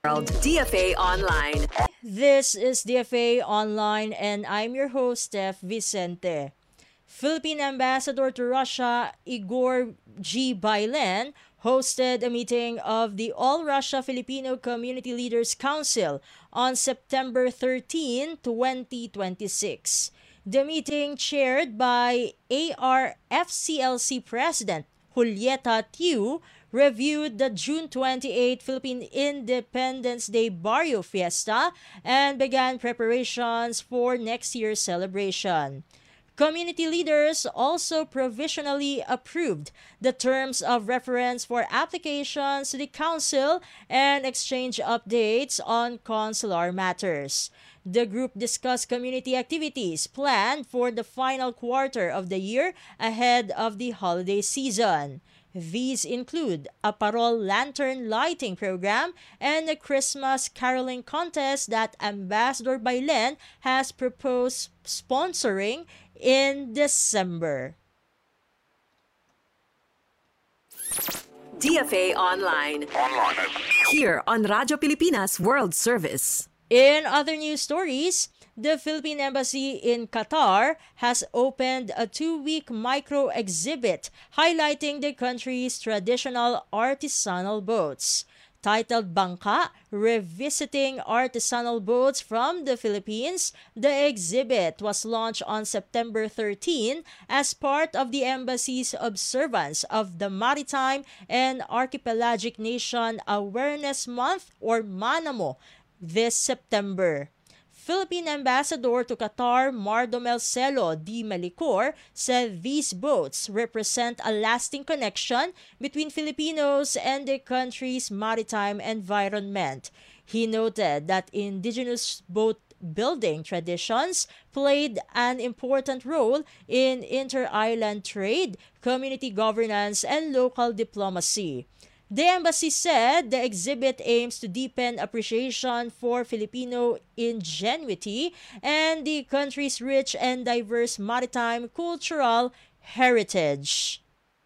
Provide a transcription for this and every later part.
World DFA Online. This is DFA Online and I'm your host, Steph Vicente. Philippine Ambassador to Russia Igor G. Bailen hosted a meeting of the All Russia Filipino Community Leaders Council on September 13, 2026. The meeting, chaired by ARFCLC President Julieta Tiu, reviewed the June 28 Philippine Independence Day Barrio Fiesta and began preparations for next year's celebration. Community leaders also provisionally approved the terms of reference for applications to the Council and exchange updates on consular matters. The group discussed community activities planned for the final quarter of the year ahead of the holiday season. These include a parol lantern lighting program and a Christmas caroling contest that Ambassador Bailen has proposed sponsoring in December. DFA Online. Here on Radyo Pilipinas World Service. In other news stories, the Philippine Embassy in Qatar has opened a 2-week micro exhibit highlighting the country's traditional artisanal boats. Titled Bangka, Revisiting Artisanal Boats from the Philippines, the exhibit was launched on September 13 as part of the embassy's observance of the Maritime and Archipelagic Nation Awareness Month or MANAMO this September. Philippine Ambassador to Qatar Mardomel Celo D. Malicor said these boats represent a lasting connection between Filipinos and the country's maritime environment. He noted that indigenous boat building traditions played an important role in inter-island trade, community governance, and local diplomacy. The embassy said the exhibit aims to deepen appreciation for Filipino ingenuity and the country's rich and diverse maritime cultural heritage.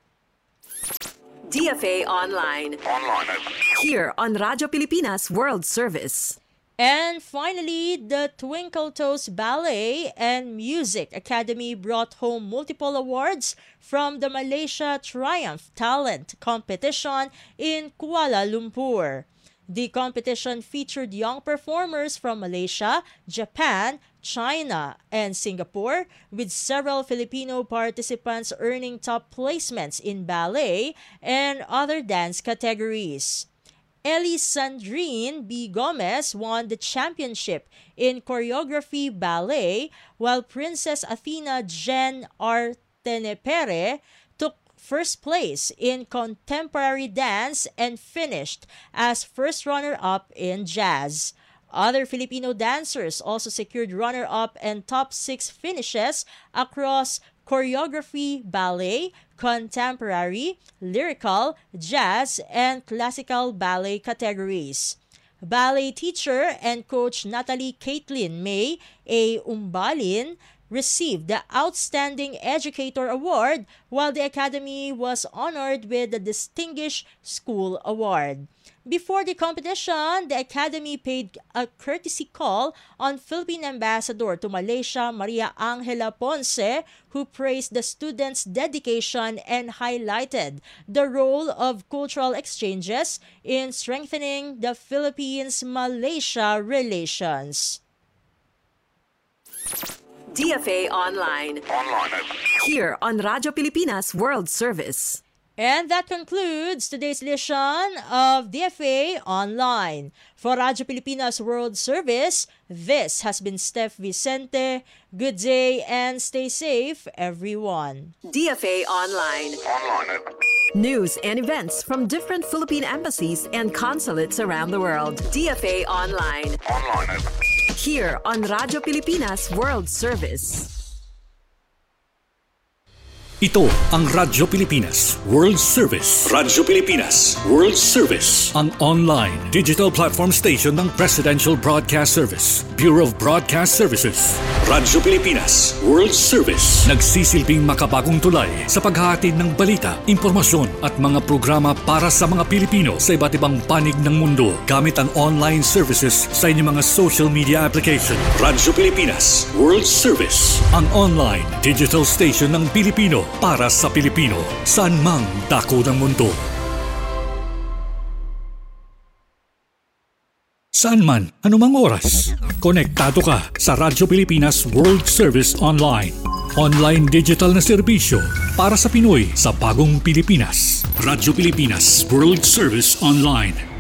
DFA Online. Here on Radyo Pilipinas World Service. And finally, the Twinkle Toes Ballet and Music Academy brought home multiple awards from the Malaysia Triumph Talent Competition in Kuala Lumpur. The competition featured young performers from Malaysia, Japan, China, and Singapore, with several Filipino participants earning top placements in ballet and other dance categories. Elisandrine B. Gomez won the championship in choreography ballet, while Princess Athena Jen Artenepere took first place in contemporary dance and finished as first runner-up in jazz. Other Filipino dancers also secured runner-up and top 6 finishes across choreography, ballet, contemporary, lyrical, jazz, and classical ballet categories. Ballet teacher and coach Natalie Caitlin May A. Umbalin received the Outstanding Educator Award, while the Academy was honored with the Distinguished School Award. Before the competition, the Academy paid a courtesy call on Philippine Ambassador to Malaysia Maria Angela Ponce, who praised the students' dedication and highlighted the role of cultural exchanges in strengthening the Philippines-Malaysia relations. DFA Online. Here on Radyo Pilipinas World Service. And that concludes today's edition of DFA Online. For Radyo Pilipinas World Service, this has been Steph Vicente. Good day and stay safe, everyone. DFA Online. News and events from different Philippine embassies and consulates around the world. DFA Online. Here on Radyo Pilipinas World Service. Ito ang Radyo Pilipinas World Service. Radyo Pilipinas World Service. Ang online digital platform station ng Presidential Broadcast Service, Bureau of Broadcast Services. Radyo Pilipinas World Service. Nagsisilbing makabagong tulay sa paghahatid ng balita, impormasyon at mga programa para sa mga Pilipino sa iba't ibang panig ng mundo gamit ang online services sa inyong mga social media application. Radyo Pilipinas World Service. Ang online digital station ng Pilipino para sa Pilipino, saan mang dako ng mundo. Saan man, anumang oras, konektado ka sa Radyo Pilipinas World Service Online. Online digital na serbisyo para sa Pinoy sa bagong Pilipinas. Radyo Pilipinas World Service Online.